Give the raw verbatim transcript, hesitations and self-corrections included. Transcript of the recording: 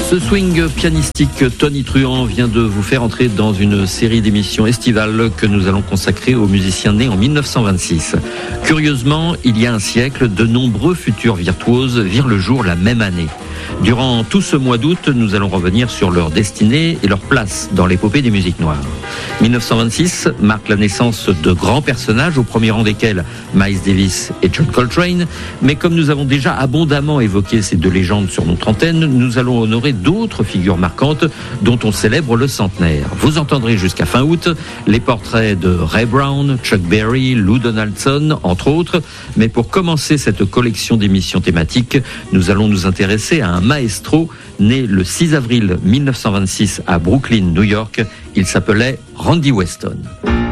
Ce swing pianistique, Tony Truant vient de vous faire entrer dans une série d'émissions estivales que nous allons consacrer aux musiciens nés en mille neuf cent vingt-six. Curieusement, il y a un siècle, de nombreux futurs virtuoses virent le jour la même année. Durant tout ce mois d'août, nous allons revenir sur leur destinée et leur place dans l'épopée des musiques noires. mille neuf cent vingt-six marque la naissance de grands personnages, au premier rang desquels Miles Davis et John Coltrane. Mais comme nous avons déjà abondamment évoqué ces deux légendes sur notre antenne, nous allons honorer d'autres figures marquantes dont on célèbre le centenaire. Vous entendrez jusqu'à fin août les portraits de Ray Brown, Chuck Berry, Lou Donaldson, entre autres. Mais pour commencer cette collection d'émissions thématiques, nous allons nous intéresser à un maestro né le six avril mille neuf cent vingt-six à Brooklyn, New York. Il s'appelait Randy Weston.